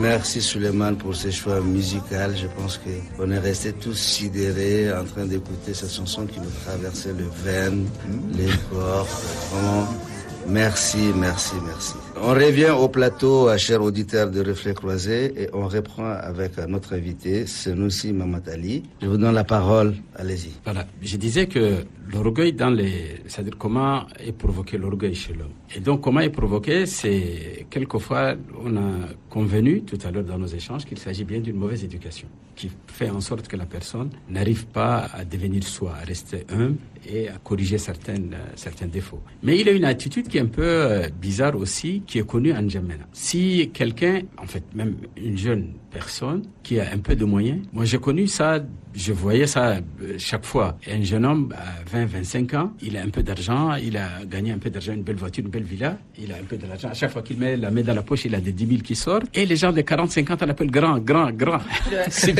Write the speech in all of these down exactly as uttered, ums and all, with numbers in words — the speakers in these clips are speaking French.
merci Suleiman pour ce choix musical. Je pense qu'on est restés tous sidérés en train d'écouter cette chanson qui nous traversait le veine, les corps. Vraiment, merci, merci, merci. On revient au plateau, chers auditeurs de Reflets Croisés, et on reprend avec notre invité, Senoussi Mamadali. Je vous donne la parole, allez-y. Voilà, je disais que l'orgueil dans les... C'est-à-dire comment est provoqué l'orgueil chez l'homme. Et donc comment est provoqué, c'est quelquefois, on a convenu tout à l'heure dans nos échanges qu'il s'agit bien d'une mauvaise éducation, qui fait en sorte que la personne n'arrive pas à devenir soi, à rester humble et à corriger certaines, euh, certains défauts. Mais il a une attitude qui est un peu euh, bizarre aussi, qui est connue en N'Djamena. Si quelqu'un, en fait même une jeune personne qui a un peu de moyens, moi j'ai connu ça, je voyais ça euh, chaque fois. Un jeune homme à vingt, vingt-cinq ans, il a un peu d'argent, il a gagné un peu d'argent, une belle voiture, une belle villa, il a un peu de l'argent. À chaque fois qu'il met la main dans la poche, il a des dix mille qui sortent. Et les gens de quarante, cinquante ans l'appellent grand, grand, grand. C'est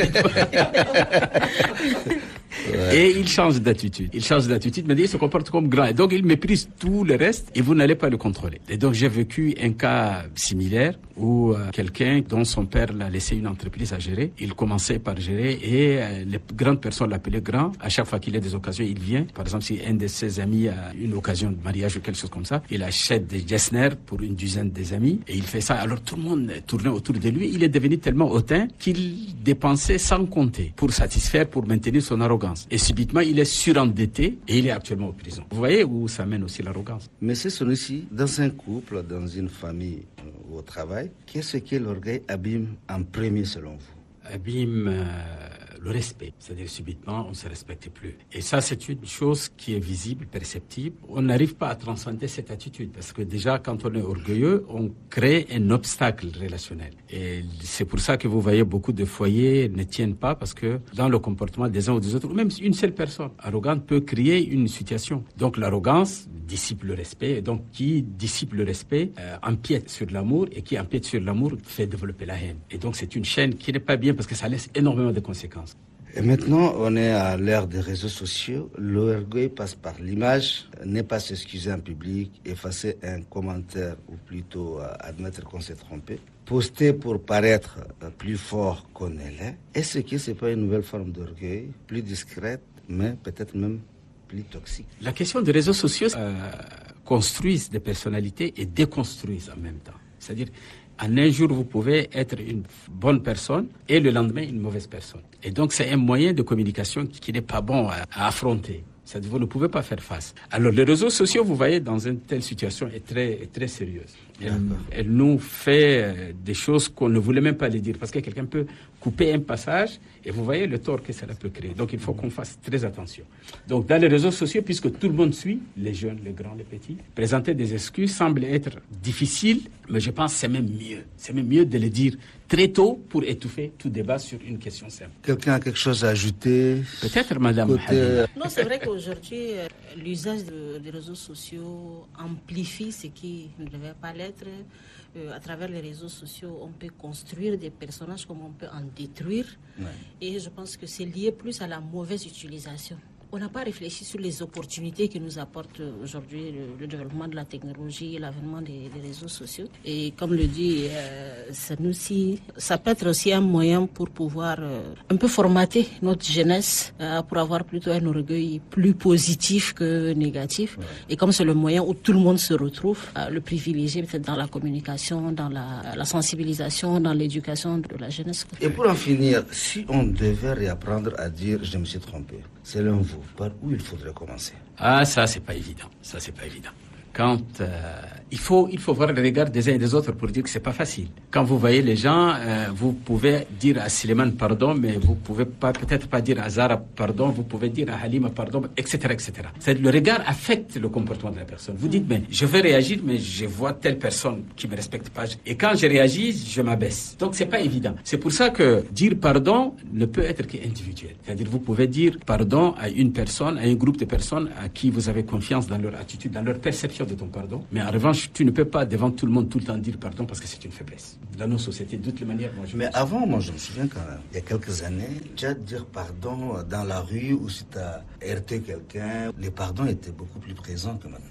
Ouais. Et il change d'attitude. Il change d'attitude, mais il se comporte comme grand. Et donc, il méprise tout le reste et vous n'allez pas le contrôler. Et donc, j'ai vécu un cas similaire où euh, quelqu'un dont son père l'a laissé une entreprise à gérer, il commençait par gérer et euh, les grandes personnes l'appelaient grand. À chaque fois qu'il a des occasions, il vient. Par exemple, si un de ses amis a une occasion de mariage ou quelque chose comme ça, il achète des Gessner pour une dizaine des amis et il fait ça. Alors, tout le monde tournait autour de lui. Il est devenu tellement hautain qu'il dépensait sans compter pour satisfaire, pour maintenir son arrogance. Et subitement, il est surendetté et il est actuellement en prison. Vous voyez où ça mène aussi l'arrogance. Mais c'est celui-ci, dans un couple, dans une famille ou au travail, qu'est-ce que l'orgueil abîme en premier selon vous? Abîme euh, le respect. C'est-à-dire subitement, on ne se respecte plus. Et ça, c'est une chose qui est visible, perceptible. On n'arrive pas à transcender cette attitude parce que déjà, quand on est orgueilleux, on crée un obstacle relationnel. Et c'est pour ça que vous voyez beaucoup de foyers ne tiennent pas parce que dans le comportement des uns ou des autres, ou même une seule personne arrogante peut créer une situation. Donc l'arrogance dissipe le respect. Et donc qui dissipe le respect euh, empiète sur l'amour et qui empiète sur l'amour fait développer la haine. Et donc c'est une chaîne qui n'est pas bien parce que ça laisse énormément de conséquences. Et maintenant, on est à l'ère des réseaux sociaux. L'orgueil passe par l'image, ne pas s'excuser en public, effacer un commentaire ou plutôt admettre qu'on s'est trompé, poster pour paraître plus fort qu'on ne l'est. Est-ce que ce n'est pas une nouvelle forme d'orgueil, plus discrète, mais peut-être même plus toxique? La question des réseaux sociaux euh, construisent des personnalités et déconstruisent en même temps. C'est-à-dire, en un jour, vous pouvez être une bonne personne et le lendemain, une mauvaise personne. Et donc, c'est un moyen de communication qui, qui n'est pas bon à, à affronter. C'est-à-dire, vous ne pouvez pas faire face. Alors, les réseaux sociaux, vous voyez, dans une telle situation, est très, est très sérieuse. Elle, elle nous fait des choses qu'on ne voulait même pas les dire. Parce que quelqu'un peut couper un passage et vous voyez le tort que cela peut créer. Donc, il faut qu'on fasse très attention. Donc, dans les réseaux sociaux, puisque tout le monde suit, les jeunes, les grands, les petits, présenter des excuses semble être difficile, mais je pense que c'est même mieux. C'est même mieux de le dire très tôt pour étouffer tout débat sur une question simple. Quelqu'un a quelque chose à ajouter? Peut-être, madame. Côté... Non, c'est vrai qu'aujourd'hui, l'usage de, des réseaux sociaux amplifie ce qui ne devait pas l'être. Euh, à travers les réseaux sociaux, on peut construire des personnages comme on peut en détruire. Ouais. Et je pense que c'est lié plus à la mauvaise utilisation. On n'a pas réfléchi sur les opportunités que nous apporte aujourd'hui le, le développement de la technologie, l'avènement des, des réseaux sociaux. Et comme le dit euh, Senoussi, ça peut être aussi un moyen pour pouvoir euh, un peu formater notre jeunesse euh, pour avoir plutôt un orgueil plus positif que négatif. Ouais. Et comme c'est le moyen où tout le monde se retrouve, euh, le privilégier peut-être dans la communication, dans la, la sensibilisation, dans l'éducation de la jeunesse. Et pour en finir, si on devait réapprendre à dire « je me suis trompé », selon vous, par où il faudrait commencer? Ah, ça, c'est pas évident. Ça, c'est pas évident. Quand euh, il faut, il faut voir le regard des uns et des autres pour dire que c'est pas facile. Quand vous voyez les gens, euh, vous pouvez dire à Suleiman pardon, mais vous pouvez pas, peut-être pas dire à Zara pardon, vous pouvez dire à Halima pardon, et cetera, et cetera. C'est, le regard affecte le comportement de la personne. Vous dites, mais je vais réagir, mais je vois telle personne qui me respecte pas. Et quand je réagis, je m'abaisse. Donc c'est pas évident. C'est pour ça que dire pardon ne peut être qu'individuel. C'est-à-dire, vous pouvez dire pardon à une personne, à un groupe de personnes à qui vous avez confiance dans leur attitude, dans leur perception de ton pardon. Mais en revanche, tu ne peux pas devant tout le monde tout le temps dire pardon parce que c'est une faiblesse. Dans nos sociétés, de toutes les manières, moi je Mais avant, moi je me souviens quand même, il y a quelques années, tu as dire pardon dans la rue ou si tu as heurté quelqu'un, les pardons étaient beaucoup plus présents que maintenant.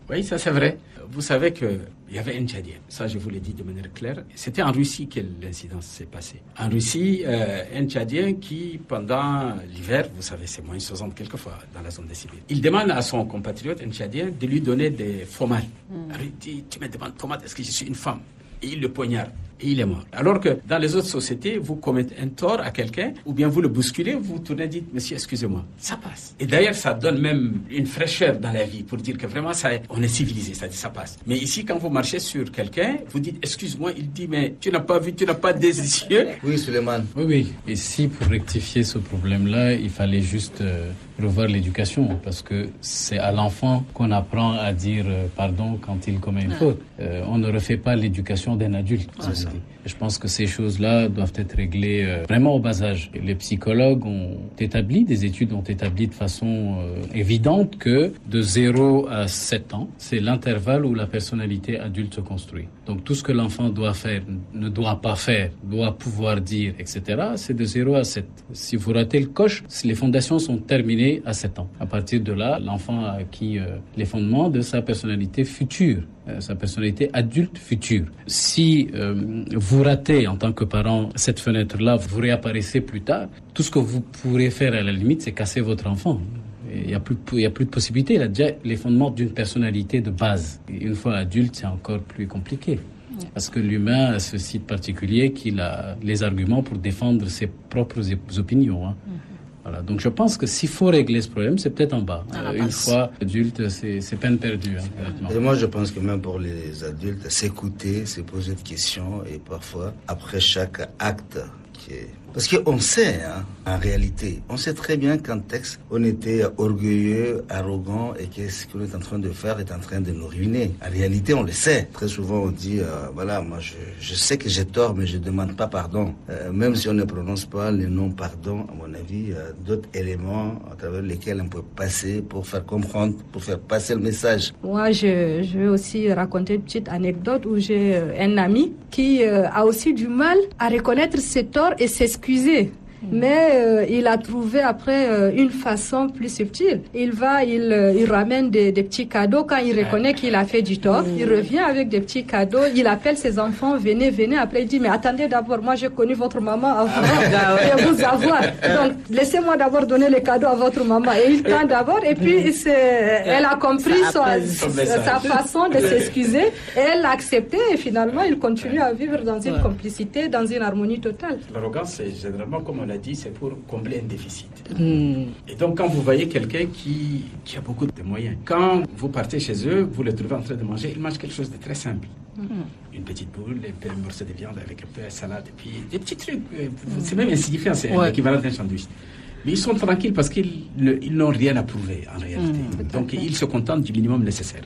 Oui, ça c'est vrai. Vous savez qu'il y avait un Tchadien, ça je vous l'ai dit de manière claire. C'était en Russie que l'incident s'est passé. En Russie, euh, un Tchadien qui, pendant l'hiver, vous savez, c'est moins soixante quelquefois dans la zone des Sibyl, il demande à son compatriote, un Tchadien, de lui donner des fromages. Mm. Alors il dit, tu me demandes comment est-ce que je suis une femme? Et il le poignarde. Et il est mort. Alors que dans les autres sociétés, vous commettez un tort à quelqu'un, ou bien vous le bousculez, vous tournez et dites, monsieur, excusez-moi. Ça passe. Et d'ailleurs, ça donne même une fraîcheur dans la vie pour dire que vraiment, ça, on est civilisé, ça dit, ça passe. Mais ici, quand vous marchez sur quelqu'un, vous dites, excuse-moi, il dit, mais tu n'as pas vu, tu n'as pas des yeux. Oui, Suleiman. Oui, oui. Et si pour rectifier ce problème-là, il fallait juste euh, revoir l'éducation, parce que c'est à l'enfant qu'on apprend à dire euh, pardon quand il commet une ah. faute. Euh, on ne refait pas l'éducation d'un adulte. Ah, je pense que ces choses-là doivent être réglées euh, vraiment au bas âge. Les psychologues ont établi, des études ont établi de façon euh, évidente que de zéro à sept ans, c'est l'intervalle où la personnalité adulte se construit. Donc tout ce que l'enfant doit faire, ne doit pas faire, doit pouvoir dire, et cetera, c'est de zéro à sept. Si vous ratez le coche, les fondations sont terminées à sept ans. À partir de là, l'enfant a acquis euh, les fondements de sa personnalité future, euh, sa personnalité adulte future. Si euh, vous ratez en tant que parent cette fenêtre-là, vous réapparaissez plus tard, tout ce que vous pourrez faire à la limite, c'est casser votre enfant. Il n'y a plus, il y a plus de possibilités. Il a déjà les fondements d'une personnalité de base. Et une fois adulte, c'est encore plus compliqué. Parce que l'humain a ce site particulier qu'il a les arguments pour défendre ses propres opinions. Hein. Mm-hmm. Voilà. Donc je pense que s'il faut régler ce problème, c'est peut-être en bas. Euh, une fois adulte, c'est, c'est peine perdue. Hein, et moi, je pense que même pour les adultes, s'écouter, se poser des questions et parfois, après chaque acte qui est... Parce qu'on sait, hein, en réalité, on sait très bien qu'en texte, on était orgueilleux, arrogant et que ce qu'on est en train de faire est en train de nous ruiner. En réalité, on le sait. Très souvent, on dit, euh, voilà, moi, je, je sais que j'ai tort, mais je demande pas pardon. Euh, même si on ne prononce pas le nom pardon, à mon avis, il y a d'autres éléments à travers lesquels on peut passer pour faire comprendre, pour faire passer le message. Moi, je, je vais aussi raconter une petite anecdote où j'ai un ami qui euh, a aussi du mal à reconnaître ses torts et ses excusé. Mais euh, il a trouvé après euh, une façon plus subtile. Il va, il, euh, il ramène des, des petits cadeaux quand il reconnaît qu'il a fait du tort. Il revient avec des petits cadeaux. Il appelle ses enfants, venez, venez. Après, il dit, mais attendez d'abord, moi j'ai connu votre maman avant de vous avoir. Donc, laissez-moi d'abord donner les cadeaux à votre maman. Et il tend d'abord. Et puis, c'est, elle a compris son, sa façon de s'excuser. Et elle l'a accepté. Et finalement, il continue à vivre dans une complicité, dans une harmonie totale. L'arrogance, c'est généralement, comme on l'a dit, c'est pour combler un déficit. Mm. Et donc, quand vous voyez quelqu'un qui, qui a beaucoup de moyens, quand vous partez chez eux, vous le trouvez en train de manger, il mange quelque chose de très simple. Mm. Une petite boule, un morceau de viande avec un peu de salade, et puis des petits trucs. C'est même insignifiant, c'est ouais. l'équivalent d'un sandwich. Mais ils sont tranquilles parce qu'ils ne, ils n'ont rien à prouver, en réalité. Mm. Donc, ils se contentent du minimum nécessaire.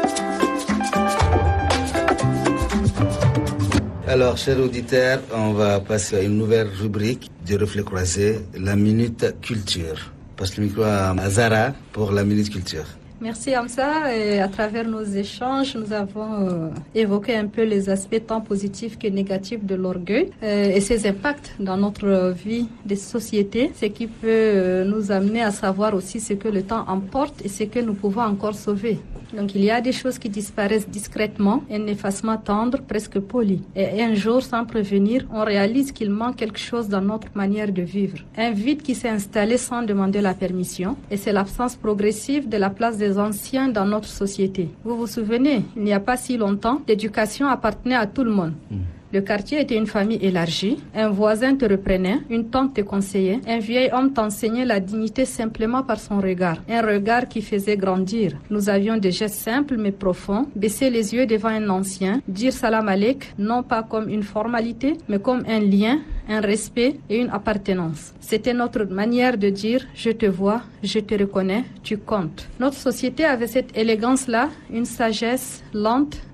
Alors, chers auditeurs, on va passer à une nouvelle rubrique du Reflet Croisé, la Minute Culture. Passe le micro à Zara pour la Minute Culture. Merci Hamza. Et à travers nos échanges, nous avons euh, évoqué un peu les aspects tant positifs que négatifs de l'orgueil euh, et ses impacts dans notre vie des sociétés, ce qui peut euh, nous amener à savoir aussi ce que le temps emporte et ce que nous pouvons encore sauver. Donc il y a des choses qui disparaissent discrètement, un effacement tendre, presque poli. Et un jour, sans prévenir, on réalise qu'il manque quelque chose dans notre manière de vivre. Un vide qui s'est installé sans demander la permission. Et c'est l'absence progressive de la place des anciens dans notre société. Vous vous souvenez, il n'y a pas si longtemps, l'éducation appartenait à tout le monde. Mmh. Le quartier était une famille élargie. Un voisin te reprenait, une tante te conseillait, un vieil homme t'enseignait la dignité simplement par son regard. Un regard qui faisait grandir. Nous avions des gestes simples mais profonds. Baisser les yeux devant un ancien, dire salam alek, non pas comme une formalité, mais comme un lien, un respect et une appartenance. C'était notre manière de dire « je te vois, je te reconnais, tu comptes ». Notre société avait cette élégance-là, une sagesse lente,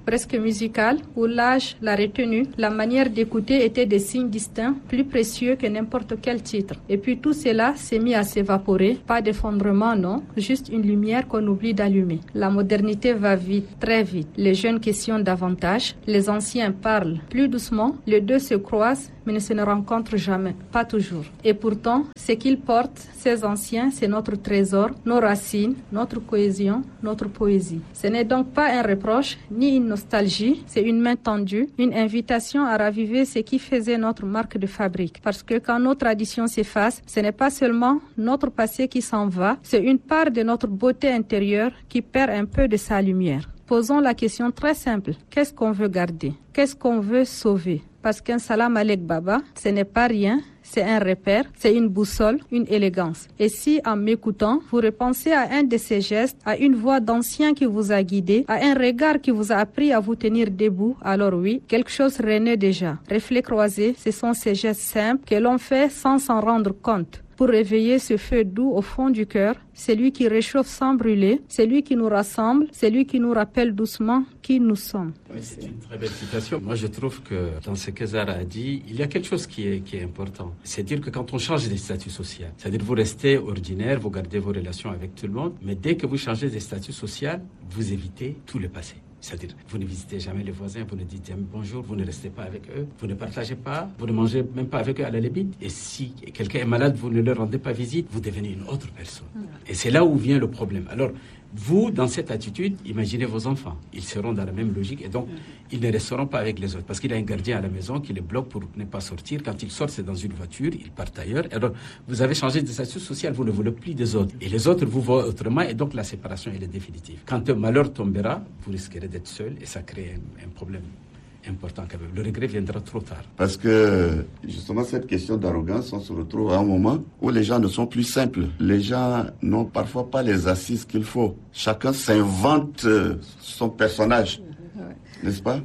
presque musicale, où l'âge, la retenue, la manière d'écouter étaient des signes distincts, plus précieux que n'importe quel titre. Et puis tout cela s'est mis à s'évaporer, pas d'effondrement, non, juste une lumière qu'on oublie d'allumer. La modernité va vite, très vite. Les jeunes questionnent davantage, les anciens parlent plus doucement, les deux se croisent, mais ne se ne rencontrent jamais, pas toujours. Et pourtant, ce qu'ils portent, ces anciens, c'est notre trésor, nos racines, notre cohésion, notre poésie. Ce n'est donc pas un reproche, ni une nostalgie, c'est une main tendue, une invitation à raviver ce qui faisait notre marque de fabrique. Parce que quand nos traditions s'effacent, ce n'est pas seulement notre passé qui s'en va, c'est une part de notre beauté intérieure qui perd un peu de sa lumière. Posons la question très simple. Qu'est-ce qu'on veut garder? Qu'est-ce qu'on veut sauver? Parce qu'un salam alek baba, ce n'est pas rien, c'est un repère, c'est une boussole, une élégance. Et si, en m'écoutant, vous repensez à un de ces gestes, à une voix d'ancien qui vous a guidé, à un regard qui vous a appris à vous tenir debout, alors oui, quelque chose renaît déjà. Reflets croisés, ce sont ces gestes simples que l'on fait sans s'en rendre compte. Pour réveiller ce feu doux au fond du cœur, celui qui réchauffe sans brûler, celui qui nous rassemble, celui qui nous rappelle doucement qui nous sommes. Oui, c'est une très belle citation. Moi, je trouve que dans ce que Zara a dit, il y a quelque chose qui est, qui est important. C'est dire que quand on change des statuts sociaux, c'est-à-dire vous restez ordinaire, vous gardez vos relations avec tout le monde, mais dès que vous changez des statuts sociaux, vous évitez tout le passé. C'est-à-dire, vous ne visitez jamais les voisins, vous ne dites jamais bonjour, vous ne restez pas avec eux, vous ne partagez pas, vous ne mangez même pas avec eux à la limite. Et si quelqu'un est malade, vous ne leur rendez pas visite, vous devenez une autre personne. Et c'est là où vient le problème. Alors, vous, dans cette attitude, imaginez vos enfants. Ils seront dans la même logique et donc, ils ne resteront pas avec les autres. Parce qu'il y a un gardien à la maison qui les bloque pour ne pas sortir. Quand ils sortent, c'est dans une voiture, ils partent ailleurs. Alors, vous avez changé de statut social, vous ne voulez plus des autres. Et les autres vous voient autrement et donc la séparation, elle est définitive. Quand un malheur tombera, vous risquerez d'être seul et ça crée un, un problème important quand même. Le regret viendra trop tard. Parce que, justement, cette question d'arrogance, on se retrouve à un moment où les gens ne sont plus simples. Les gens n'ont parfois pas les assises qu'il faut. Chacun s'invente son personnage, n'est-ce pas?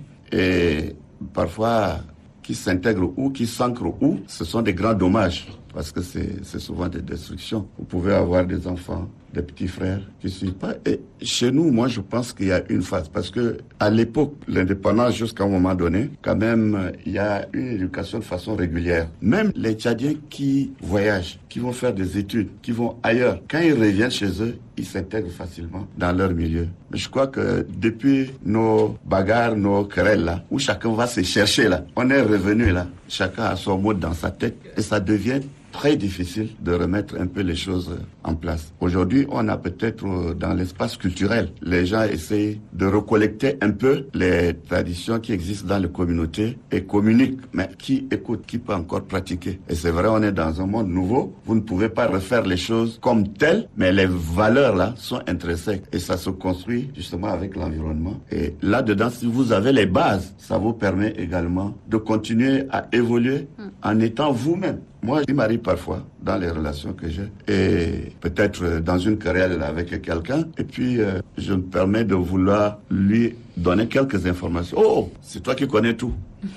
Et parfois, qui s'intègre où, qui s'ancre où, ce sont des grands dommages. Parce que c'est, c'est souvent des destructions. Vous pouvez avoir des enfants, des petits frères qui ne suivent pas. Et chez nous, moi, je pense qu'il y a une phase. Parce que à l'époque, l'indépendance, jusqu'à un moment donné, quand même, il y a une éducation de façon régulière. Même les Tchadiens qui voyagent, qui vont faire des études, qui vont ailleurs, quand ils reviennent chez eux, ils s'intègrent facilement dans leur milieu. Mais je crois que depuis nos bagarres, nos querelles là, où chacun va se chercher là, on est revenu là, chacun a son mot dans sa tête et ça devient très difficile de remettre un peu les choses en place. Aujourd'hui, on a peut-être dans l'espace culturel, les gens essayent de recollecter un peu les traditions qui existent dans les communautés et communiquent. Mais qui écoute, qui peut encore pratiquer? Et c'est vrai, on est dans un monde nouveau. Vous ne pouvez pas refaire les choses comme telles, mais les valeurs là sont intrinsèques et ça se construit justement avec l'environnement. Et là-dedans, si vous avez les bases, ça vous permet également de continuer à évoluer en étant vous-même. Moi, il m'arrive parfois dans les relations que j'ai et peut-être dans une querelle avec quelqu'un et puis euh, je me permets de vouloir lui donner quelques informations. Oh, c'est toi qui connais tout.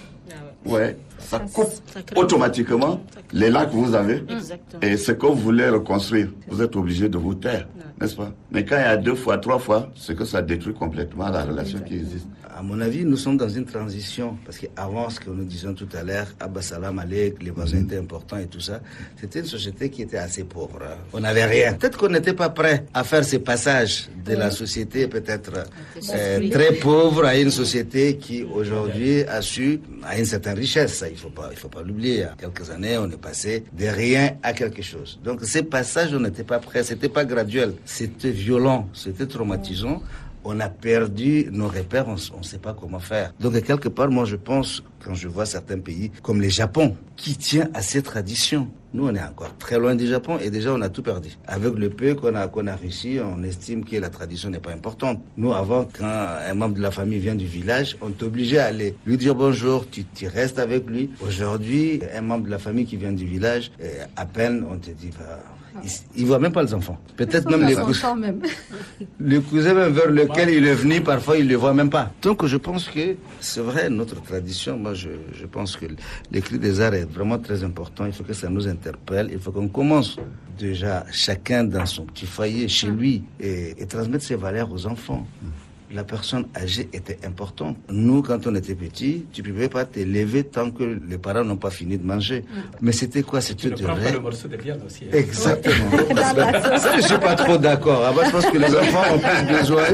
Ouais, ça coupe ça automatiquement l'élan que vous avez. Exactement. Et ce que vous voulez reconstruire, vous êtes obligé de vous taire, n'est-ce pas? Mais quand il y a deux fois, trois fois, c'est que ça détruit complètement la relation qui existe. À mon avis, nous sommes dans une transition. Parce qu'avant, ce que nous disions tout à l'heure, Abba Salam Alek, les voisins étaient importants et tout ça, c'était une société qui était assez pauvre. On n'avait rien. Peut-être qu'on n'était pas prêt à faire ces passages de la société peut-être euh, très pauvre à une société qui aujourd'hui a su, à une certaine richesse. Ça, il ne faut pas, il faut pas l'oublier. Il y a quelques années, on est passé de rien à quelque chose. Donc ces passages, on n'était pas prêt. C'était pas graduel. C'était violent. C'était traumatisant. On a perdu nos repères, on ne sait pas comment faire. Donc, quelque part, moi, je pense, quand je vois certains pays, comme le Japon, qui tient à ces traditions. Nous, on est encore très loin du Japon et déjà, on a tout perdu. Avec le peu qu'on a, qu'on a réussi, on estime que la tradition n'est pas importante. Nous, avant, quand un membre de la famille vient du village, on t'obligeait à aller lui dire bonjour, tu, tu restes avec lui. Aujourd'hui, un membre de la famille qui vient du village, à peine, on te dit... Bah, il ne voit même pas les enfants. Peut-être même les cousins. Même. Le cousin même vers lequel il est venu, parfois, il ne le voit même pas. Donc, je pense que c'est vrai, notre tradition, moi, je, je pense que l'écrit des arts est vraiment très important. Il faut que ça nous interpelle. Il faut qu'on commence déjà chacun dans son petit foyer, chez lui, et, et transmettre ses valeurs aux enfants. la personne âgée était importante. Nous, quand on était petits, tu ne pouvais pas te lever tant que les parents n'ont pas fini de manger. Mais c'était quoi? C'était tu de ne prends rêve. pas le morceau de viande aussi. Hein. Exactement. Ça, je ne suis pas trop d'accord. Ah, je pense que les enfants ont plus besoin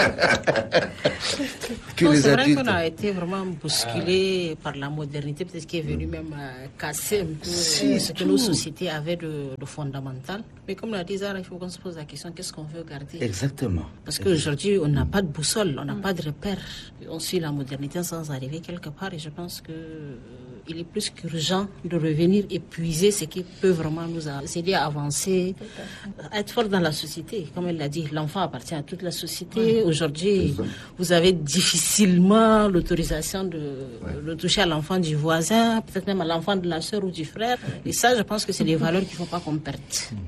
que non, les c'est adultes. vrai qu'on a été vraiment bousculé par la modernité, peut-être qui est venue même euh, casser un peu euh, ce que nos sociétés avaient de, de fondamental. Mais comme l'a dit Zara, il faut qu'on se pose la question, qu'est-ce qu'on veut garder? Exactement. Parce qu'aujourd'hui, on n'a pas de boussole, on n'a pas de repère. On suit la modernité sans arriver quelque part et je pense que euh, il est plus qu'urgent de revenir épuiser ce qui peut vraiment nous aider à avancer, à être fort dans la société. Comme elle l'a dit, l'enfant appartient à toute la société. Aujourd'hui, vous avez difficilement l'autorisation de, de toucher à l'enfant du voisin, peut-être même à l'enfant de la sœur ou du frère. Et ça, je pense que c'est des valeurs qu'il ne faut pas qu'on perde.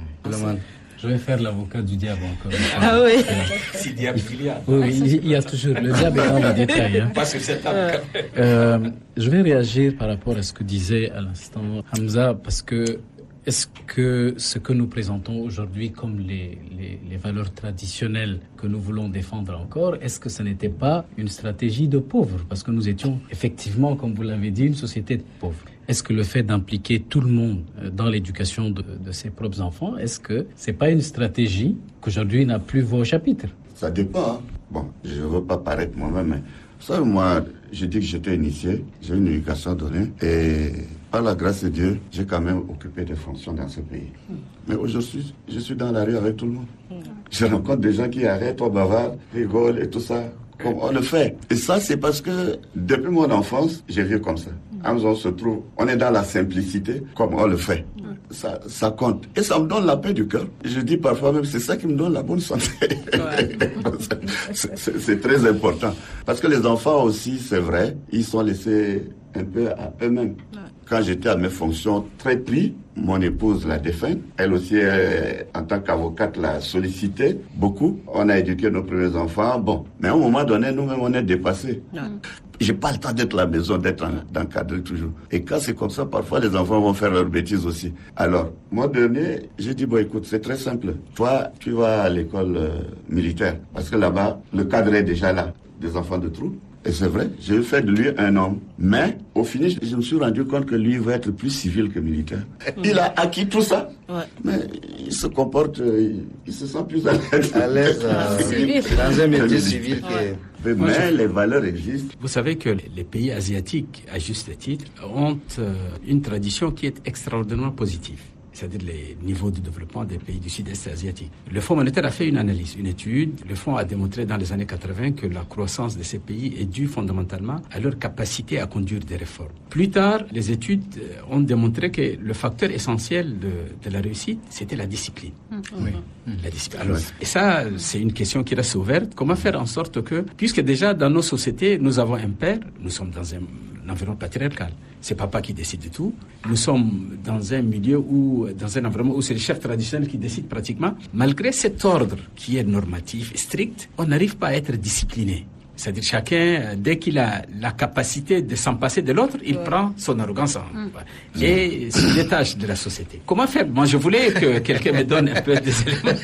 Je vais faire l'avocat du diable encore. Ah oui. Si diable il y a. Oui, oui, il y a toujours. Le diable est dans les détails. Hein. Pas sur cette table. Euh, je vais réagir par rapport à ce que disait à l'instant Hamza, parce que est-ce que ce que nous présentons aujourd'hui comme les, les, les valeurs traditionnelles que nous voulons défendre encore, est-ce que ce n'était pas une stratégie de pauvres? Parce que nous étions effectivement, comme vous l'avez dit, une société de pauvres. Est-ce que le fait d'impliquer tout le monde dans l'éducation de, de ses propres enfants, est-ce que c'est pas une stratégie qu'aujourd'hui n'a plus vos chapitres? Ça dépend. Hein. Bon, je ne veux pas paraître moi-même, mais ça, moi, je dis que j'étais initié, j'ai une éducation donnée, et par la grâce de Dieu, j'ai quand même occupé des fonctions dans ce pays. Mais aujourd'hui, je suis dans la rue avec tout le monde. Je rencontre des gens qui arrêtent, on bavard, rigolent et tout ça, comme on le fait. Et ça, c'est parce que depuis mon enfance, j'ai vu comme ça. On se trouve, on est dans la simplicité, comme on le fait. Ça, ça compte. Et ça me donne la paix du cœur. Je dis parfois même, c'est ça qui me donne la bonne santé. Ouais. c'est, c'est, c'est très important. Parce que les enfants aussi, c'est vrai, ils sont laissés un peu à eux-mêmes. Ouais. Quand j'étais à mes fonctions très pris, mon épouse l'a défunte. Elle aussi, elle, en tant qu'avocate, l'a sollicité beaucoup. On a éduqué nos premiers enfants. Bon, mais à un moment donné, nous-mêmes, on est dépassés. Ouais. J'ai pas le temps d'être à la maison, d'être encadré toujours. Et quand c'est comme ça, parfois les enfants vont faire leurs bêtises aussi. Alors, moi dernier, j'ai dit, bon écoute, c'est très simple. Toi, tu vas à l'école euh, militaire. Parce que là-bas, le cadre est déjà là, des enfants de trou. Et c'est vrai, j'ai fait de lui un homme. Mais, au final, je me suis rendu compte que lui va être plus civil que militaire. Mmh. Il a acquis tout ça. Ouais. Mais il se comporte, il, il se sent plus à l'aise. À l'aise euh, dans un métier civil qui est... Mais Moi, je... les valeurs existent. Vous savez que les pays asiatiques, à juste titre, ont une tradition qui est extraordinairement positive. C'est-à-dire les niveaux de développement des pays du sud-est asiatique. Le Fonds monétaire a fait une analyse, une étude. Le Fonds a démontré dans les années quatre-vingt que la croissance de ces pays est due fondamentalement à leur capacité à conduire des réformes. Plus tard, les études ont démontré que le facteur essentiel de, de la réussite, c'était la discipline. Mmh. Oui, mmh. la discipline. Alors, et ça, c'est une question qui reste ouverte. Comment faire en sorte que, puisque déjà dans nos sociétés, nous avons un père, nous sommes dans un, un environnement patriarcal. C'est papa qui décide de tout. Nous sommes dans un milieu où, dans un environnement où c'est le chef traditionnel qui décide pratiquement. Malgré cet ordre qui est normatif et strict, on n'arrive pas à être discipliné. C'est-à-dire chacun, dès qu'il a la capacité de s'en passer de l'autre, il ouais. prend son arrogance en, mmh. et se détache de la société. Comment faire? Moi, je voulais que quelqu'un me donne un peu des éléments.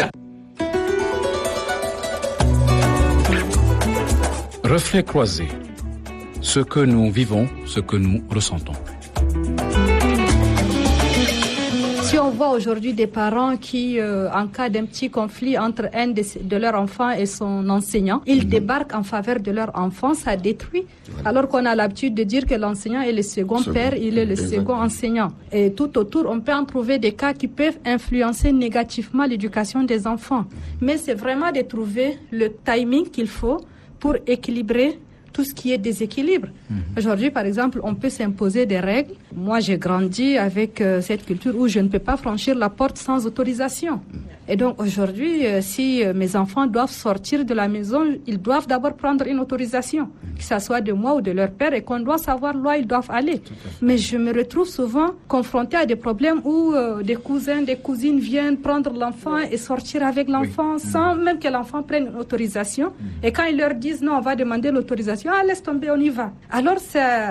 Reflet croisé. Ce que nous vivons, ce que nous ressentons. Si on voit aujourd'hui des parents qui, euh, en cas d'un petit conflit entre un de, de leurs enfants et son enseignant, ils mmh. débarquent en faveur de leur enfant, ça détruit. Voilà. Alors qu'on a l'habitude de dire que l'enseignant est le second, second. père, il est le Exactement. second enseignant. Et tout autour, on peut en trouver des cas qui peuvent influencer négativement l'éducation des enfants. Mais c'est vraiment de trouver le timing qu'il faut pour équilibrer tout ce qui est déséquilibre. Mmh. Aujourd'hui, par exemple, on peut s'imposer des règles. Moi, j'ai grandi avec euh, cette culture où je ne peux pas franchir la porte sans autorisation. Mmh. Et donc, aujourd'hui, euh, si euh, mes enfants doivent sortir de la maison, ils doivent d'abord prendre une autorisation, mmh. que ce soit de moi ou de leur père, et qu'on doit savoir là où ils doivent aller. Mais je me retrouve souvent confrontée à des problèmes où euh, des cousins, des cousines viennent prendre l'enfant et sortir avec l'enfant oui. sans mmh. même que l'enfant prenne une autorisation. Mmh. Et quand ils leur disent non, on va demander l'autorisation, ah, laisse tomber, on y va. Alors, c'est,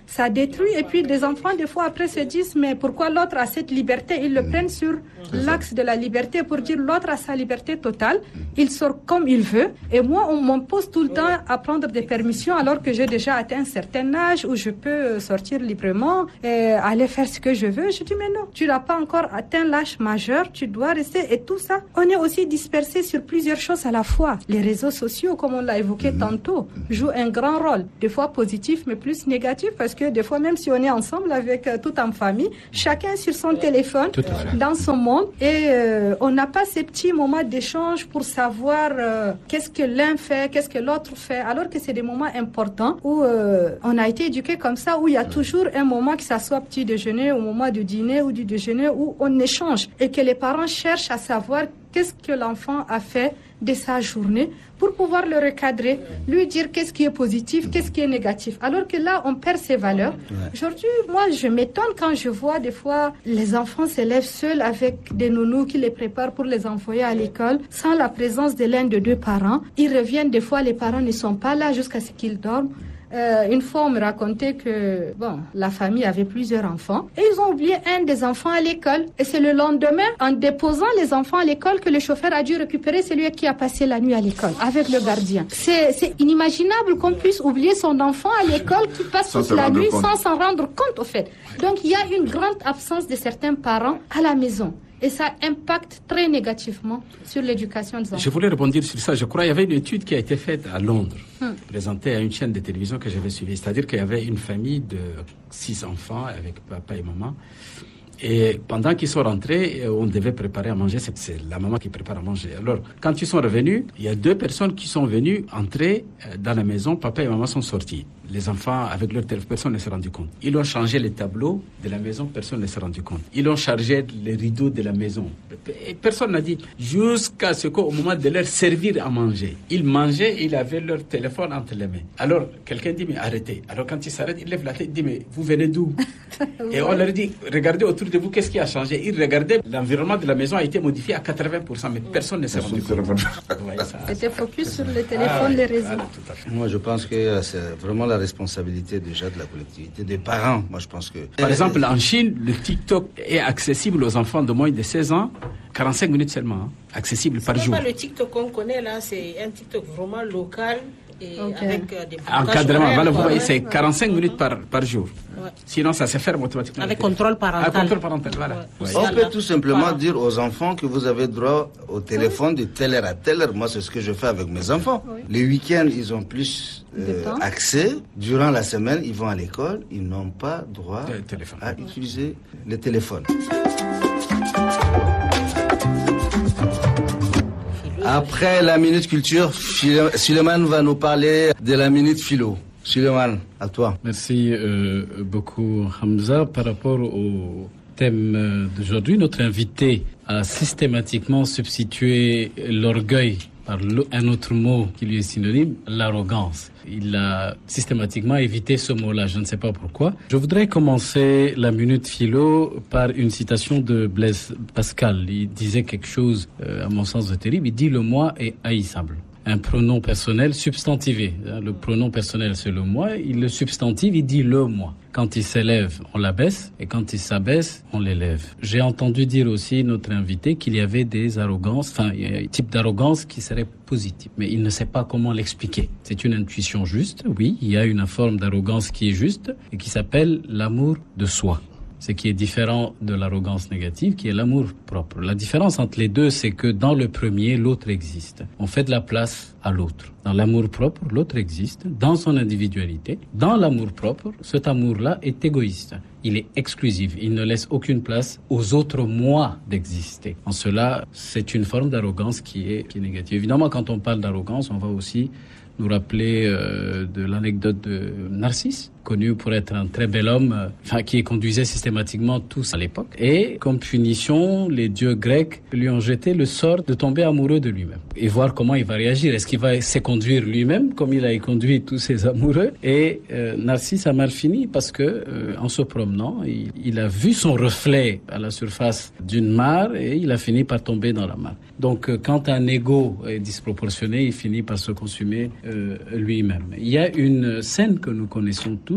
ça détruit. Et puis les enfants, des fois, après se disent, mais pourquoi l'autre a cette liberté? Ils le mmh. prennent sur mmh. l'axe de la liberté pour dire l'autre a sa liberté totale. Mmh. Il sort comme il veut. Et moi, on m'impose tout le temps à prendre des permissions alors que j'ai déjà atteint un certain âge où je peux sortir librement et aller faire ce que je veux. Je dis, mais non, tu n'as pas encore atteint l'âge majeur, tu dois rester. Et tout ça, on est aussi dispersé sur plusieurs choses à la fois. Les réseaux sociaux, comme on l'a évoqué mmh. tantôt, jouent un grand rôle. Des fois positif, mais plus négatif, parce que des fois, même si on est ensemble avec euh, tout en famille, chacun sur son téléphone, dans son monde, et euh, on n'a pas ces petits moments d'échange pour savoir euh, qu'est-ce que l'un fait, qu'est-ce que l'autre fait, alors que c'est des moments importants où euh, on a été éduqué comme ça, où il y a toujours un moment, que ça soit petit déjeuner, au moment du dîner ou du déjeuner, où on échange, et que les parents cherchent à savoir qu'est-ce que l'enfant a fait de sa journée pour pouvoir le recadrer, lui dire qu'est-ce qui est positif, qu'est-ce qui est négatif. Alors que là, on perd ses valeurs. Ouais. Aujourd'hui, moi, je m'étonne quand je vois des fois les enfants s'élèvent seuls avec des nounous qui les préparent pour les envoyer à l'école, sans la présence de l'un des deux parents. Ils reviennent, des fois, les parents ne sont pas là jusqu'à ce qu'ils dorment. Euh, une fois, on me racontait que bon, la famille avait plusieurs enfants et ils ont oublié un des enfants à l'école. Et c'est le lendemain, en déposant les enfants à l'école, que le chauffeur a dû récupérer celui qui a passé la nuit à l'école avec le gardien. C'est, c'est inimaginable qu'on puisse oublier son enfant à l'école qui passe toute la nuit sans s'en rendre compte, au fait. Donc, il y a une grande absence de certains parents à la maison. Et ça impacte très négativement sur l'éducation des enfants. Je voulais rebondir sur ça. Je crois qu'il y avait une étude qui a été faite à Londres, hum. présentée à une chaîne de télévision que j'avais suivie. C'est-à-dire qu'il y avait une famille de six enfants avec papa et maman. Et pendant qu'ils sont rentrés, on devait préparer à manger. C'est, c'est la maman qui prépare à manger. Alors, quand ils sont revenus, il y a deux personnes qui sont venues entrer dans la maison. Papa et maman sont sortis. Les enfants, avec leur téléphone, personne ne s'est rendu compte. Ils ont changé les tableaux de la maison, personne ne s'est rendu compte. Ils ont chargé les rideaux de la maison. Et personne n'a dit, jusqu'à ce qu'au moment de leur servir à manger, ils mangeaient et ils avaient leur téléphone entre les mains. Alors, quelqu'un dit, mais arrêtez. Alors, quand ils s'arrêtent, ils lèvent la tête, ils disent, mais vous venez d'où? Et on leur dit, regardez autour de vous, qu'est-ce qui a changé? Ils regardaient, l'environnement de la maison a été modifié à quatre-vingts pour cent, mais personne ne s'est rendu compte. C'était focus sur les téléphones, ah, les réseaux. Ah, tout à fait. Moi, je pense que c'est vraiment la responsabilité déjà de la collectivité, des parents. Moi, je pense que... Par exemple, en Chine, le TikTok est accessible aux enfants de moins de seize ans, quarante-cinq minutes seulement, hein, accessible par c'est jour. Pas le TikTok qu'on connaît là, c'est un TikTok vraiment local. Et okay. avec euh, des encadrement, voilà, vous voyez, c'est quarante-cinq minutes par, par jour. Ouais. Sinon, ça se ferme automatiquement. Avec contrôle parental. Avec contrôle parental, voilà. Ouais. Ouais. On peut tout simplement Parent. dire aux enfants que vous avez droit au téléphone de telle heure à telle heure. Moi, c'est ce que je fais avec mes enfants. Oui. Les week-ends, ils ont plus euh, accès. Durant la semaine, ils vont à l'école. Ils n'ont pas droit à utiliser le téléphone. Après la Minute Culture, Suleiman va nous parler de la Minute Philo. Suleiman, à toi. Merci euh, beaucoup, Hamza. Par rapport au thème d'aujourd'hui, notre invité a systématiquement substitué l'orgueil par un autre mot qui lui est synonyme, l'arrogance. Il a systématiquement évité ce mot-là, je ne sais pas pourquoi. Je voudrais commencer la Minute Philo par une citation de Blaise Pascal. Il disait quelque chose, euh, à mon sens, de terrible. Il dit « Le moi est haïssable ». Un pronom personnel substantivé. Le pronom personnel, c'est le moi. Il le substantive, il dit le moi. Quand il s'élève, on l'abaisse. Et quand il s'abaisse, on l'élève. J'ai entendu dire aussi, notre invité, qu'il y avait des arrogances, enfin, il y a un type d'arrogance qui serait positive. Mais il ne sait pas comment l'expliquer. C'est une intuition juste, oui. Il y a une forme d'arrogance qui est juste et qui s'appelle l'amour de soi. Ce qui est différent de l'arrogance négative, qui est l'amour propre. La différence entre les deux, c'est que dans le premier, l'autre existe. On fait de la place à l'autre. Dans l'amour propre, l'autre existe, dans son individualité. Dans l'amour propre, cet amour-là est égoïste. Il est exclusif. Il ne laisse aucune place aux autres moi d'exister. En cela, c'est une forme d'arrogance qui est, qui est négative. Évidemment, quand on parle d'arrogance, on va aussi nous rappeler euh, de l'anecdote de Narcisse, connu pour être un très bel homme, euh, enfin, qui conduisait systématiquement tous à l'époque. Et comme punition, les dieux grecs lui ont jeté le sort de tomber amoureux de lui-même et voir comment il va réagir. Est-ce qu'il va se conduire lui-même comme il a conduit tous ses amoureux? Et euh, Narcisse a mal fini parce que euh, en se promenant, il, il a vu son reflet à la surface d'une mare et il a fini par tomber dans la mare. Donc euh, quand un ego est disproportionné, il finit par se consumer euh, lui-même. Il y a une scène que nous connaissons tous,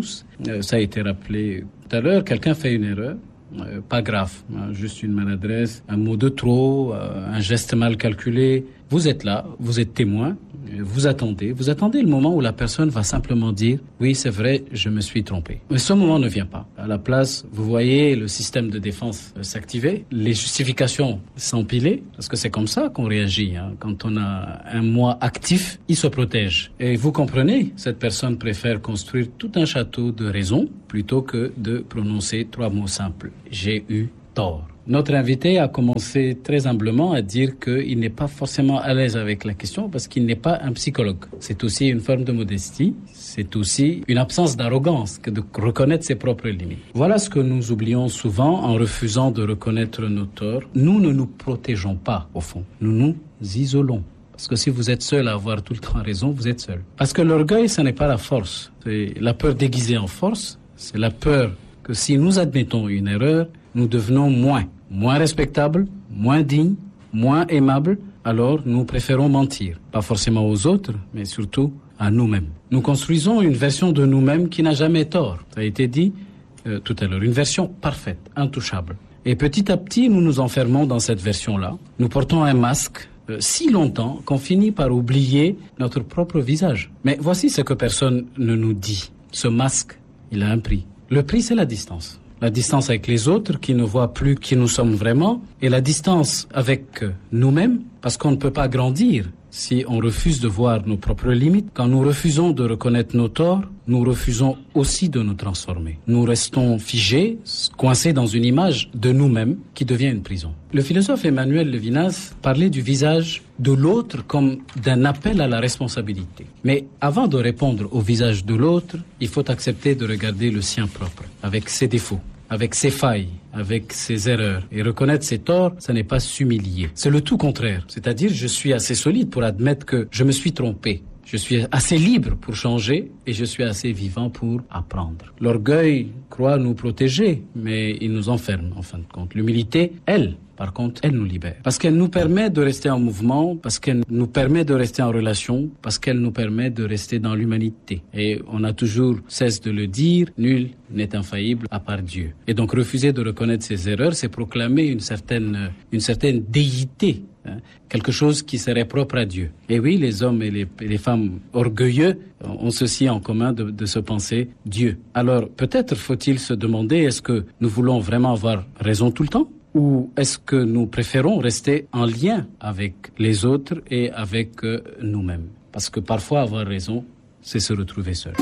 tous. Euh, ça a été rappelé tout à l'heure, quelqu'un fait une erreur. Euh, pas grave, hein, juste une maladresse, un mot de trop, euh, un geste mal calculé. Vous êtes là, vous êtes témoin, vous attendez, vous attendez le moment où la personne va simplement dire « Oui, c'est vrai, je me suis trompé ». Mais ce moment ne vient pas. À la place, vous voyez le système de défense euh, s'activer, les justifications s'empiler, parce que c'est comme ça qu'on réagit. Hein. Quand on a un moi actif, il se protège. Et vous comprenez, cette personne préfère construire tout un château de raisons plutôt que de prononcer trois mots simples. J'ai eu tort. Notre invité a commencé très humblement à dire qu'il n'est pas forcément à l'aise avec la question parce qu'il n'est pas un psychologue. C'est aussi une forme de modestie, c'est aussi une absence d'arrogance que de reconnaître ses propres limites. Voilà ce que nous oublions souvent en refusant de reconnaître nos torts. Nous ne nous protégeons pas, au fond. Nous nous isolons. Parce que si vous êtes seul à avoir tout le temps raison, vous êtes seul. Parce que l'orgueil, ce n'est pas la force. C'est la peur déguisée en force. C'est la peur que si nous admettons une erreur, nous devenons moins, moins respectables, moins dignes, moins aimables, alors nous préférons mentir. Pas forcément aux autres, mais surtout à nous-mêmes. Nous construisons une version de nous-mêmes qui n'a jamais tort. Ça a été dit euh, tout à l'heure, une version parfaite, intouchable. Et petit à petit, nous nous enfermons dans cette version-là. Nous portons un masque euh, si longtemps qu'on finit par oublier notre propre visage. Mais voici ce que personne ne nous dit. Ce masque, il a un prix. Le prix, c'est la distance. La distance avec les autres qui ne voient plus qui nous sommes vraiment et la distance avec nous-mêmes parce qu'on ne peut pas grandir si on refuse de voir nos propres limites. Quand nous refusons de reconnaître nos torts, nous refusons aussi de nous transformer. Nous restons figés, coincés dans une image de nous-mêmes qui devient une prison. Le philosophe Emmanuel Levinas parlait du visage de l'autre comme d'un appel à la responsabilité. Mais avant de répondre au visage de l'autre, il faut accepter de regarder le sien propre, avec ses défauts, avec ses failles, avec ses erreurs. Et reconnaître ses torts, ça n'est pas s'humilier. C'est le tout contraire. C'est-à-dire, je suis assez solide pour admettre que je me suis trompé. Je suis assez libre pour changer et je suis assez vivant pour apprendre. L'orgueil croit nous protéger, mais il nous enferme en fin de compte. L'humilité, elle, par contre, elle nous libère. Parce qu'elle nous permet de rester en mouvement, parce qu'elle nous permet de rester en relation, parce qu'elle nous permet de rester dans l'humanité. Et on a toujours cesse de le dire, nul n'est infaillible à part Dieu. Et donc refuser de reconnaître ses erreurs, c'est proclamer une certaine, une certaine déité. Hein, quelque chose qui serait propre à Dieu. Et oui, les hommes et les, et les femmes orgueilleux ont ceci en commun de, de se penser Dieu. Alors, peut-être faut-il se demander, est-ce que nous voulons vraiment avoir raison tout le temps? Ou est-ce que nous préférons rester en lien avec les autres et avec euh, nous-mêmes? Parce que parfois, avoir raison, c'est se retrouver seul.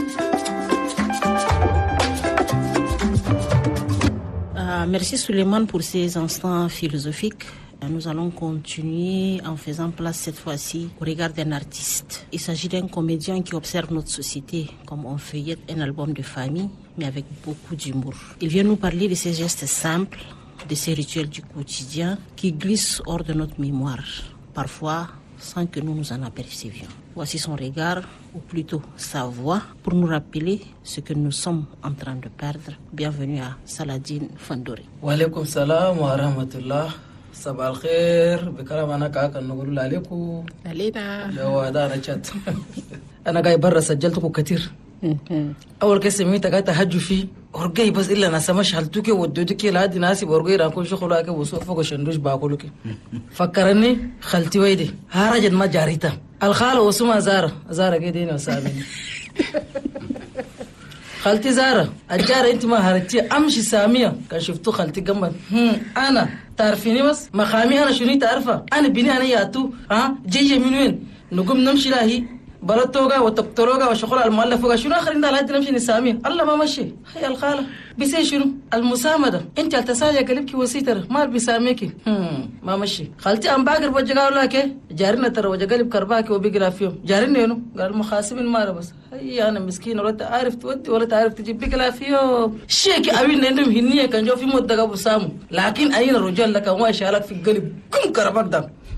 Euh, merci Suleiman pour ces instants philosophiques. Nous allons continuer en faisant place cette fois-ci au regard d'un artiste. Il s'agit d'un comédien qui observe notre société comme on feuillette un album de famille, mais avec beaucoup d'humour. Il vient nous parler de ces gestes simples, de ces rituels du quotidien qui glissent hors de notre mémoire, parfois sans que nous nous en apercevions. Voici son regard, ou plutôt sa voix, pour nous rappeler ce que nous sommes en train de perdre. Bienvenue à Saladin Fandori. Wa alaykum salam wa rahmatullah. صباح الخير بكلام انا كاكا نقول عليكم علينا لو ده انا شات انا جاي برا سجلتكم كتير اول كيس سميتها قاعد تهجوا فيه ورجي بس الا انا سمش حلتوكي ودودكي لهادي ناسي ورجي راكون شغل اكي وسوق فوق شندوش باكلوكي فكرني خالتي ويدي هارجت ما جاريتا الخاله وسمها زاره زاره قدينا وسامي خالتي زاره الجاره انت ما هرتي امشي ساميه كان شفتو خالتي جنب انا تعرفيني بس مخامي انا شنو تعرفها انا بني انا ياتو ها جايه من وين نقوم نمشي لهي بلطوغا وتقطروغا وشغل المؤلف شنو اخرين ده لحد نمشي نسامي الله ما مشي هي الخاله بيسي شنو المسامده انت التسالي قلبك وسيتر ما بيساميكي ما مشي خالتي ام باقر بوجا لك جارنا ترى وجا قلب كرباكي وبيقرا فيهم جارنا انه قال محاسبين ما بس هي انا مسكين ولا تعرف تودي ولا تعرف تجيب بيقرا فيهم شيك اوين عندهم هنيه كان جو في مده ابو سامو لكن اين الرجال لك واش لك في القلب كم كرباك ده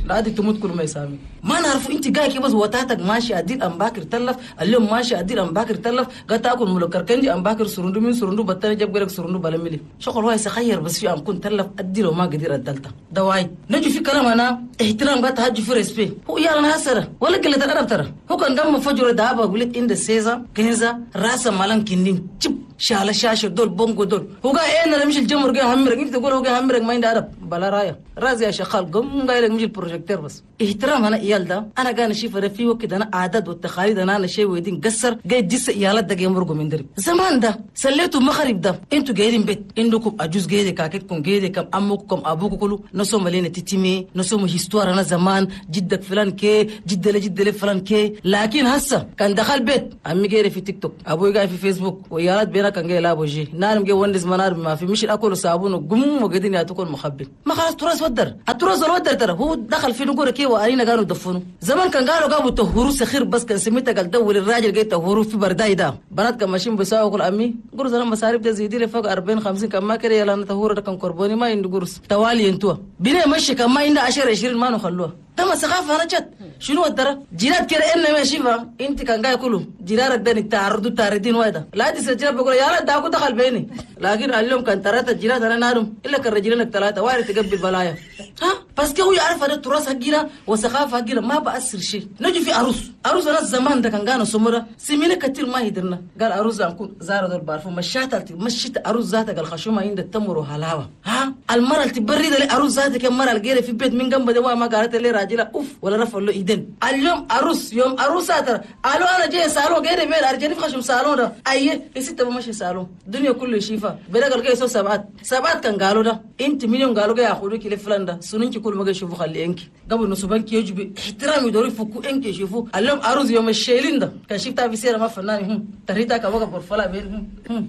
لا دي تموت كل ما يسامي ما نعرف انت جاي كي بس وتاتك ماشي ادير ام باكر تلف اليوم ماشي ادير ام باكر تلف قال تاكل ملوكر كنجي ام باكر سرندو من سرندو بطل جاب غيرك سرندو بلملي شغل واي سخير بس في ام كنت تلف ادير وما قدر ادلتا دواي نجي في كلام انا احترام قال تهج في ريسبي هو يلا ناسره ولا قله الادب ترى هو كان قام فجر دابا قلت ان سيزا كنزا راس مالن كندين تشب شاله شاشه دول بونغو دول هو قال ايه انا مش الجمر جاي همرك انت تقول هو جاي همرك ما عنده ادب بلا رايه راز يا شغال قم قايل لك مش البروجيكتور بس احترام انا ايال ده انا قاعد اشوف في وقت انا عادات والتقاليد انا انا شيء ويدين قصر جاي ديس ايالات ده يمرقوا من درب زمان ده سليتوا مخرب ده انتوا قاعدين بيت عندكم اجوز قاعده كاكتكم قاعده كم امكم ابوكم كله نسو ملينا تتيمي نسو هيستوار انا زمان جدك فلان كي جد له جد له فلان كي لكن هسه كان دخل بيت امي قاعده في تيك توك ابوي قاعد في فيسبوك ويالات بينا كان جاي لابو جي نارم جاي وندس منار ما في مش اكل صابون وقم وقاعدين ياتكم مخبل ما خلاص تراث ودر التراث الودر ترى هو دخل في نقول كي وارينا قالوا دفنوا زمان كان قالوا قابوا تهوروا سخير بس كان سميتها قال دول الراجل جاي تهوروا في برداي ده بنات كان ماشيين بيساووا كل امي قرص انا مصاريف ده زيدي فوق أربعين خمسين كان ما كده يلا نتهور ده كان قرباني ما عنده قرص توالي انتوا بينا مشي كان ما عنده عشرة عشرين ما نخلوها ده ثقافه انا جت شنو الدرا جيرات كده ان ما شيفا انت كان جاي كله جيرات ده تعرضوا تاردين وايده لا دي سجل بقول يا لا ده دخل بيني لكن اليوم كان ثلاثه جيرات انا نارم الا كان رجلينك ثلاثه وارد تقبل بلايا ها بس كده هو يعرف هذا التراث حقنا وثقافه حقنا ما بأثر شيء نجي في عروس عروس انا زمان ده كان جانا سمره سمينا كتير ما يدرنا قال عروس نكون زار دول بعرفوا مشات مشيت عروس ذاتها قال خشومه عند التمر وهلاوه ها المره اللي تبرد لي عروس ذاتها المره اللي في بيت من جنب ده ما قالت لي راجله اوف ولا رفع له ايدين اليوم عروس يوم عروسه ترى قالوا انا جاي سالون غير بيت ارجعني في خشم سالون ده اي الست ماشي سالون الدنيا كله شيفا بدا قال جاي سو سبعات سبعات كان قالوا ده انت مليون قالوا جاي ياخذوك لفلان ده سننك كل ما يشوفوا خلي انك قبل نصبانك يجب احترام يدوروا يفكوا انك يشوفوا اليوم عروس يوم الشيلين ده كان شفتها في سيره ما فنان تريتا كبقى برفلا بين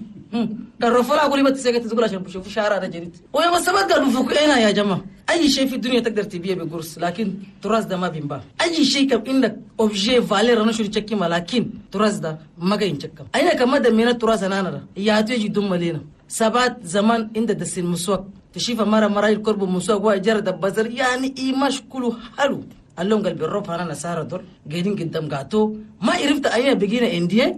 كان رفلا اقول ما تسكت تقول عشان بشوفوا شعر هذا جديد ويوم السبت قالوا فكوا هنا يا جماعه اي شيء في الدنيا تقدر تبيعه بقرص لكن تراث ده ما بينباع اي شيء كم عندك اوبجي فالير انا شو تشكي لكن تراث ده ما جاي ينشكم اين كما ده من التراث انا انا يا تيجي دم لينا سبات زمان عند دس المسواك تشوف مره مره القرب مسواك واجر دبزر يعني ايماش كله حلو اللون قلب الروب انا نساره دول قاعدين قدام قاتو ما عرفت اين بقينا انديه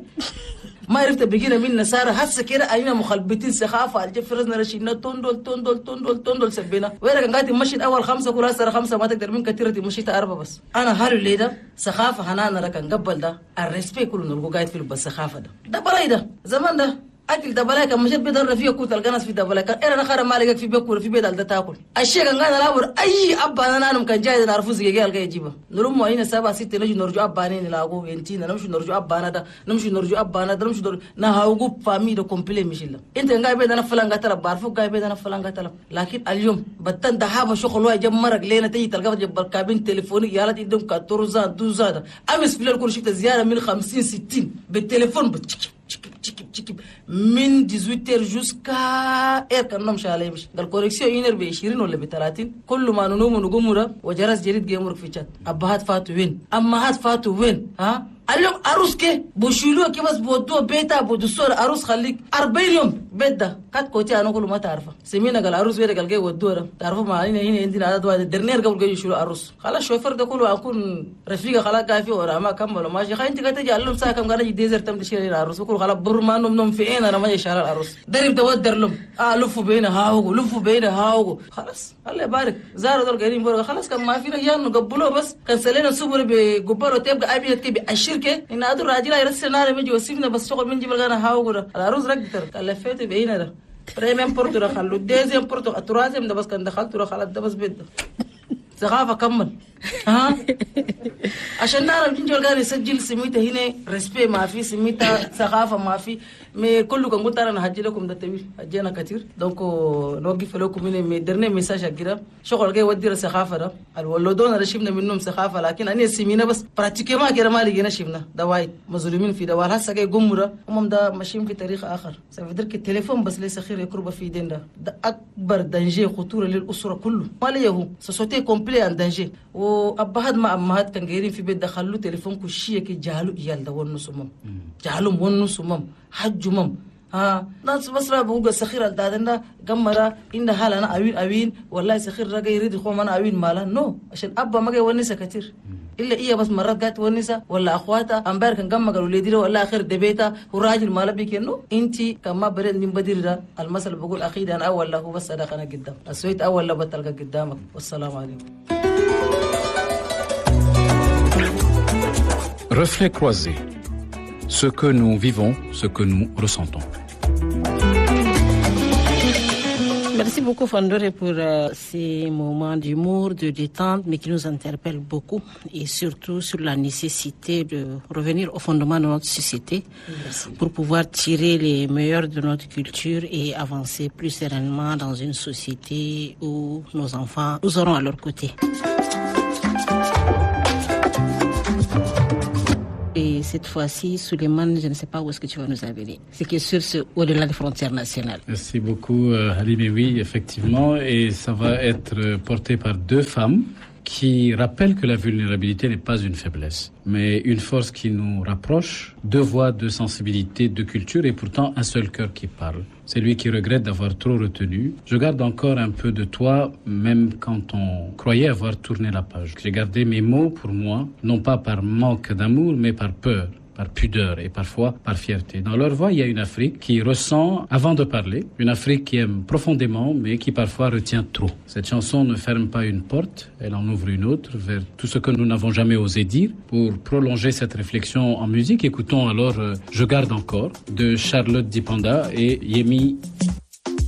ما عرفت بقينا من نساره هسه كده اين مخلبتين سخافه الجفرزنا رشينا توندول توندول توندول توندول سبينا وين كان قاعد مشيت اول خمسه كل هسه خمسه ما تقدر من كثير مشيت اربعه بس انا حلو ليه ده سخافه هنانا كان قبل ده الريسبي كله نلقوا قاعد في بس سخافه ده ده بلاي ده زمان ده اكل دبلاك مشيت بدر فيه كوت القناص في دبلاك انا خير مالك في بيكور في بيت ده تاكل الشيء كان قاعد الابر اي ابا انا كان جاي نعرفوا زي قال جاي يجيبها نلوم هنا سبعة ستة نجي نرجع ابانين نلاقوا ينتينا نمشي نرجع ابانا ده نمشي نرجع ابانا ده نمشي نهاوغو فامي ده كومبلي مشيلا انت قاعد بيت انا فلان قتل بعرفوا قاعد بيت انا فلان قتل لكن اليوم بتن دهابه شغل واحد جمرك لينا تيجي تلقى جنب كابين تليفوني يا ولد يدهم كتورزا دوزا امس في كل شفت زياره من خمسين ستين بالتليفون بتشكي تشكي تشكي من ثمانية عشر جوسكا اير كان نمشي عليه مش قال كوريكسيون ينر ب عشرين ولا ب ثلاثين كل ما ننوم ونقوم وجرس جريد جيمورك في شات ابهات فاتوا وين امهات فاتوا وين ها اليوم عروس كي بوشيلوه كي بس بودوه بيتا بودسور عروس خليك أربعين يوم بيت ده كات كوتي انا كل ما تعرفه سمينا قال عروس وين قال جاي ودوره تعرفوا ما هنا هنا عندنا عدد واحد درنير قبل جاي يشيلوا عروس خلاص الشوفير ده كله اكون رفيقه خلاص قاعد في ورا ما كملوا ماشي خلي انت قاعد تجي علم ساعه كم قاعد ديزر تم تشيل العروس كله خلاص برما نوم نوم في انا ما يشال العروس درب تودر لهم اه لفوا بينا هاو لفوا بينا هاو خلاص الله يبارك زاروا دول قاعدين بره خلاص كان ما فينا يا نقبلوه بس كان سلينا الصبر بقبره تبقى ابيض كي بالشركه ان ادر راجل يرسل نار بيجي وسيفنا بس شغل من جبل غانا هاو غدا العروس رقدر كلفت بينا ده بريميم بورتو رخلو ديزيم بورتو التراثم ده بس كان دخلت رخلت ده بس بيت ثقافه كمل ها عشان نعرف جنجول قال يسجل سميته هنا ريسبي ما في سميته ثقافه ما في مي كله كان قلت انا هجي لكم ده طويل هجينا كثير دونك نوقف لكم هنا مي درنا ميساج كده شغل جاي ودي الثقافه ده الولدون رشبنا منهم ثقافه لكن انا سمينا بس براتيكي ما كده ما لقينا شفنا ده وايد مظلومين في دوار هسه جاي قمره هم ده ماشيين في تاريخ اخر سيفدرك التليفون بس ليس خير يقرب في ايدين ده ده اكبر دنجي خطوره للاسره كله ما ليه سوسيتي كومبلي ان دنجي وابهات ما امهات كان جايين في بيت دخلوا تليفون كشيه كي جالو يال ده ونص مم جالو ونص مم حج مم ها ناس بصرا بوغا سخير دادنا غمرا ان حالنا اوين اوين والله سخير رجا يريد خو من اوين مالا نو عشان ابا ما جاي ونسا كتير الا هي بس مرات جات ونسا ولا اخواتها امبارح كان جمع قالوا لي دي ولا اخر دبيتا وراجل مالا بيكنو انت كما برد من بدير المثل بقول اخيد انا اول له بس صدقنا قدام اسويت اول له بتلقى قدامك والسلام عليكم. Reflets croisés. Ce que nous vivons, ce que nous ressentons. Merci beaucoup Fandore pour euh, ces moments d'humour, de détente, mais qui nous interpellent beaucoup et surtout sur la nécessité de revenir au fondement de notre société. Merci. Pour pouvoir tirer les meilleurs de notre culture et avancer plus sereinement dans une société où nos enfants nous auront à leur côté. Et cette fois-ci, Souleymane, je ne sais pas où est-ce que tu vas nous amener. C'est que sur ce, au-delà des frontières nationales. Merci beaucoup, euh, Halime. Oui, effectivement. Et ça va être porté par deux femmes qui rappellent que la vulnérabilité n'est pas une faiblesse, mais une force qui nous rapproche, deux voix, deux sensibilités, deux cultures et pourtant un seul cœur qui parle. C'est lui qui regrette d'avoir trop retenu. Je garde encore un peu de toi, même quand on croyait avoir tourné la page. J'ai gardé mes mots pour moi, non pas par manque d'amour, mais par peur, par pudeur et parfois par fierté. Dans leur voix, il y a une Afrique qui ressent avant de parler, une Afrique qui aime profondément, mais qui parfois retient trop. Cette chanson ne ferme pas une porte, elle en ouvre une autre vers tout ce que nous n'avons jamais osé dire. Pour prolonger cette réflexion en musique, écoutons alors euh, Je garde encore de Charlotte Dipanda et Yemi